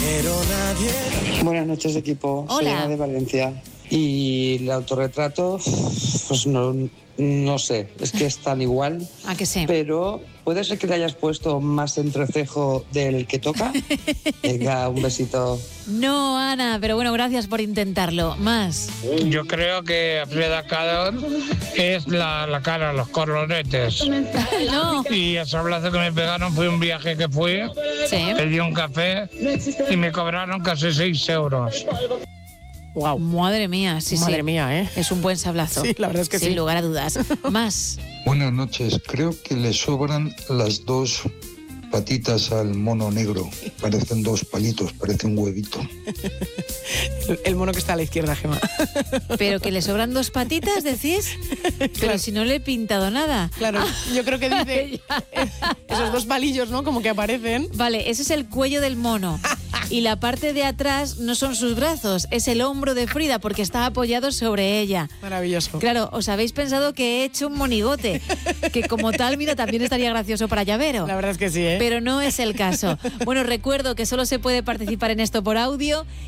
Buenas noches, equipo. Soy Hola. Ana de Valencia. Y el autorretrato, pues no sé, es que es tan igual. ¿A que sí? Pero puede ser que le hayas puesto más entrecejo del que toca. Venga, un besito. No, Ana, pero bueno, gracias por intentarlo. Más. Yo creo que Frida Kahlo es la cara, los cordonetes. No. Y el sablazo que me pegaron fue un viaje que fui, Sí. pedí un café y me cobraron casi 6 euros. Wow. Madre mía, sí, Madre sí. mía, ¿eh? Es un buen sablazo. Sí, la verdad es que Sin sí. lugar a dudas. Más. Buenas noches. Creo que le sobran las dos patitas al mono negro. Parecen dos palitos, parece un huevito. El mono que está a la izquierda, Gemma. Pero que le sobran 2 patitas, decís. Pero Claro. si no le he pintado nada. Claro, yo creo que dice esos 2 palillos, ¿no? Como que aparecen. Vale, ese es el cuello del mono. Y la parte de atrás no son sus brazos, es el hombro de Frida porque está apoyado sobre ella. Maravilloso. Claro, os habéis pensado que he hecho un monigote, que como tal, mira, también estaría gracioso para llavero. La verdad es que sí, ¿eh? Pero no es el caso. Bueno, recuerdo que solo se puede participar en esto por audio